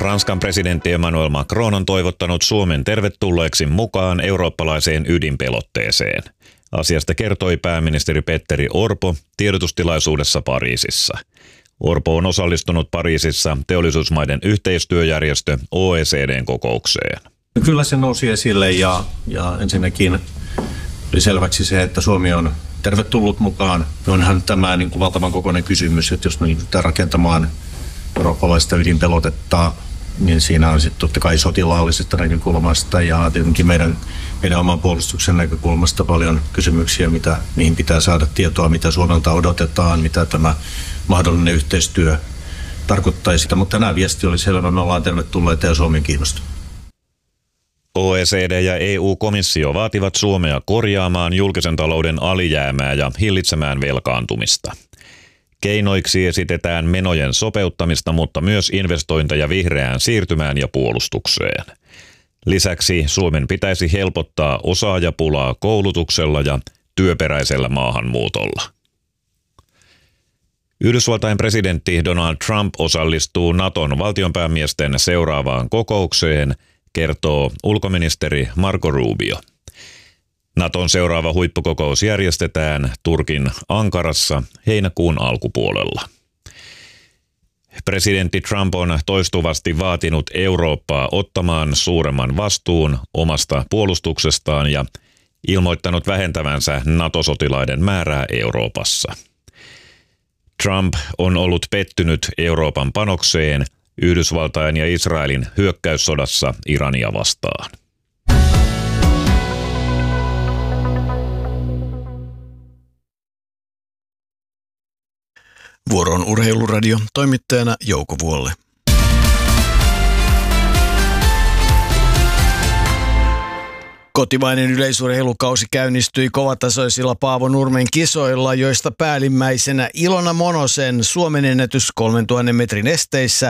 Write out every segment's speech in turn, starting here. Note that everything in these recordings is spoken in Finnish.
Ranskan presidentti Emmanuel Macron on toivottanut Suomen tervetulleeksi mukaan eurooppalaiseen ydinpelotteeseen. Asiasta kertoi pääministeri Petteri Orpo tiedotustilaisuudessa Pariisissa. Orpo on osallistunut Pariisissa teollisuusmaiden yhteistyöjärjestö OECD:n kokoukseen. Kyllä se nousi esille ja ensinnäkin oli selväksi se, että Suomi on tervetullut mukaan. Onhan tämä valtavan kokoinen kysymys, että jos me lähdetään rakentamaan eurooppalaista ydinpelotetta, niin siinä on sitten totta kai sotilaallisesta näkökulmasta ja tietenkin meidän oman puolustuksen näkökulmasta paljon kysymyksiä, mihin pitää saada tietoa, mitä Suomelta odotetaan, mitä tämä mahdollinen yhteistyö tarkoittaisi. Mutta tänään viesti oli selvä, me ollaan tervetulleita ja Suomi kiinnostunut. OECD ja EU-komissio vaativat Suomea korjaamaan julkisen talouden alijäämää ja hillitsemään velkaantumista. Keinoiksi esitetään menojen sopeuttamista, mutta myös investointeja vihreään siirtymään ja puolustukseen. Lisäksi Suomen pitäisi helpottaa osaajapulaa koulutuksella ja työperäisellä maahanmuutolla. Yhdysvaltain presidentti Donald Trump osallistuu Naton valtionpäämiesten seuraavaan kokoukseen, kertoo ulkoministeri Marco Rubio. Naton seuraava huippukokous järjestetään Turkin Ankarassa heinäkuun alkupuolella. Presidentti Trump on toistuvasti vaatinut Eurooppaa ottamaan suuremman vastuun omasta puolustuksestaan ja ilmoittanut vähentävänsä NATO-sotilaiden määrää Euroopassa. Trump on ollut pettynyt Euroopan panokseen Yhdysvaltain ja Israelin hyökkäyssodassa Irania vastaan. Vuoro on Urheiluradio, toimittajana Jouko Vuolle. Kotimainen yleisurheilukausi käynnistyi kovatasoisilla Paavo Nurmen kisoilla, joista päällimmäisenä Ilona Monosen Suomen ennätys 3000 metrin esteissä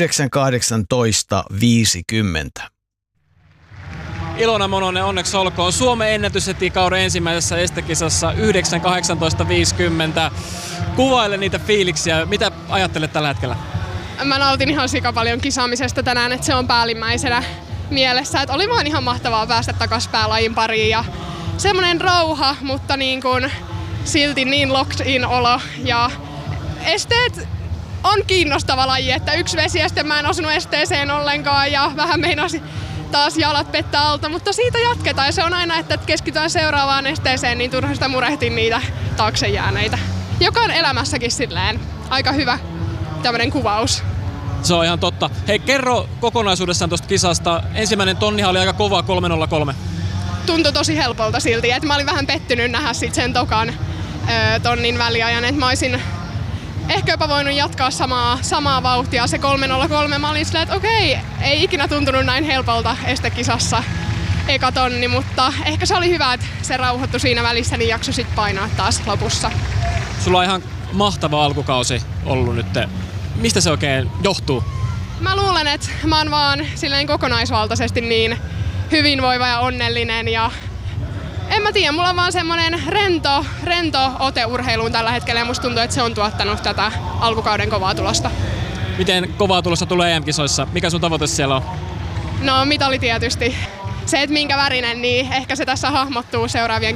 9.18.50. Ilona Mononen, onneksi olkoon. Suomen ennätys heti kauden ensimmäisessä estekisassa 9.18.50. Kuvaile niitä fiiliksiä. Mitä ajattelet tällä hetkellä? Mä nautin ihan sika paljon kisaamisesta tänään, että se on päällimmäisenä mielessä. Että oli vaan ihan mahtavaa päästä takaisin päälajin pariin ja semmoinen rauha, mutta niin kuin silti niin locked in olo. Ja esteet on kiinnostava laji, että yksi vesieste mä en osunut esteeseen ollenkaan ja vähän meinasi taas jalat pettää alta, mutta siitä jatketaan ja se on aina, että keskitytään seuraavaan esteeseen, niin turha sitä murehtin niitä taakse jääneitä. Joka on elämässäkin silleen aika hyvä tämmönen kuvaus. Se on ihan totta. Hei, kerro kokonaisuudessaan tuosta kisasta. Ensimmäinen tonnihan oli aika kova 3.03. Tuntui tosi helpolta silti, että mä olin vähän pettynyt nähdä sit sen tokan tonnin väliajan, että mä olisin ehkä jopa voinut jatkaa samaa vauhtia. Se 3.03 mä olin silleen, että okei, ei ikinä tuntunut näin helpolta estekisassa eka tonni, mutta ehkä se oli hyvä, että se rauhoittui siinä välissä, niin jaksoi sit painaa taas lopussa. Sulla on ihan mahtava alkukausi ollut nyt. Mistä se oikein johtuu? Mä luulen, että mä oon vaan silleen kokonaisvaltaisesti niin hyvinvoiva ja onnellinen ja en mä tiedä, mulla on vaan semmonen rento ote urheiluun tällä hetkellä ja musta tuntuu, että se on tuottanut tätä alkukauden kovaa tulosta. Miten kovaa tulosta tulee EM-kisoissa? Mikä sun tavoite siellä on? No mitali tietysti. Se, että minkä värinen, niin ehkä se tässä hahmottuu seuraavien